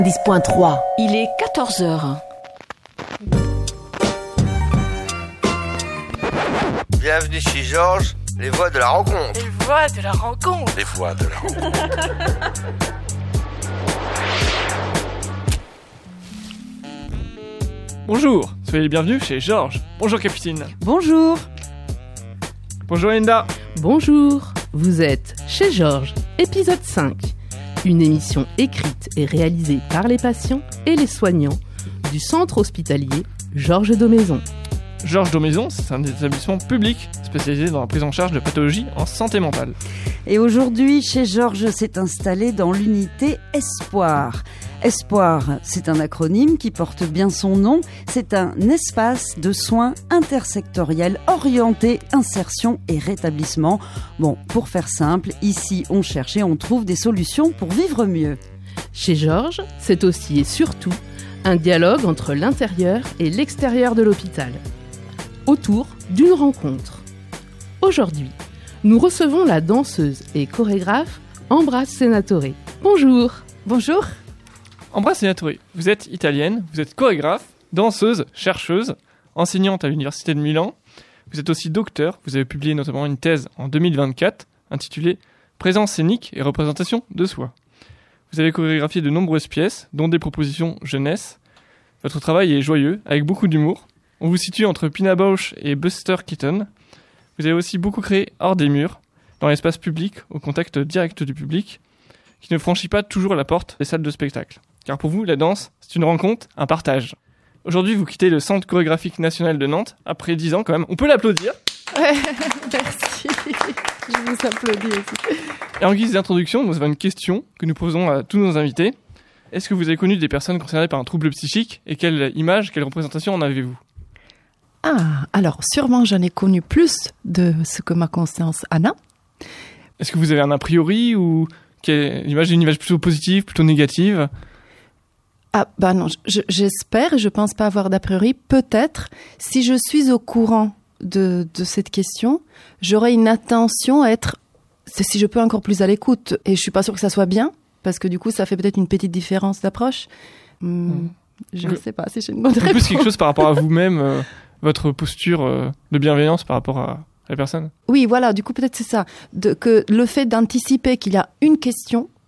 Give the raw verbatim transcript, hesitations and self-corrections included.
dix point trois. Il est quatorze heures. Bienvenue chez Georges, les voix de la rencontre. Les voix de la rencontre. Les voix de la rencontre. Bonjour, soyez les bienvenus chez Georges. Bonjour Capitaine. Bonjour. Bonjour Linda. Bonjour. Vous êtes chez Georges, épisode cinq. Une émission écrite et réalisée par les patients et les soignants du centre hospitalier Georges Daumaison. Georges Daumaison, c'est un établissement public spécialisé dans la prise en charge de pathologies en santé mentale. Et aujourd'hui, chez Georges s'est installé dans l'unité Espoir. Espoir, c'est un acronyme qui porte bien son nom. C'est un espace de soins intersectoriels orienté insertion et rétablissement. Bon, pour faire simple, ici on cherche et on trouve des solutions pour vivre mieux. Chez Georges, c'est aussi et surtout un dialogue entre l'intérieur et l'extérieur de l'hôpital, autour d'une rencontre. Aujourd'hui, nous recevons la danseuse et chorégraphe Ambra Senatore. Bonjour. Bonjour. Ambra Senatore, vous êtes italienne, vous êtes chorégraphe, danseuse, chercheuse, enseignante à l'université de Milan. Vous êtes aussi docteur, vous avez publié notamment une thèse en deux mille vingt-quatre intitulée « Présence scénique et représentation de soi ». Vous avez chorégraphié de nombreuses pièces, dont des propositions jeunesse. Votre travail est joyeux, avec beaucoup d'humour. On vous situe entre Pina Bausch et Buster Keaton. Vous avez aussi beaucoup créé hors des murs, dans l'espace public, au contact direct du public, qui ne franchit pas toujours la porte des salles de spectacle. Car pour vous, la danse, c'est une rencontre, un partage. Aujourd'hui, vous quittez le Centre chorégraphique national de Nantes, après dix ans quand même. On peut l'applaudir. Ouais, merci. Je vous applaudis aussi. Et en guise d'introduction, nous avons une question que nous posons à tous nos invités. Est-ce que vous avez connu des personnes concernées par un trouble psychique et quelle image, quelle représentation en avez-vous ? Ah, alors sûrement j'en ai connu plus de ce que ma conscience en a. Est-ce que vous avez un a priori ou quelle image, une image plutôt positive, plutôt négative ? Ah bah non, je, j'espère et je pense pas avoir d'a priori. Peut-être, si je suis au courant de, de cette question, j'aurai une attention à être, si je peux, encore plus à l'écoute. Et je suis pas sûre que ça soit bien, parce que du coup ça fait peut-être une petite différence d'approche. Hum, mmh. Je ne sais pas si j'ai une bonne réponse. Plus quelque chose par rapport à vous-même, euh, votre posture euh, de bienveillance par rapport à la personne. Oui, voilà, du coup peut-être c'est ça. De, que le fait d'anticiper qu'il y a une question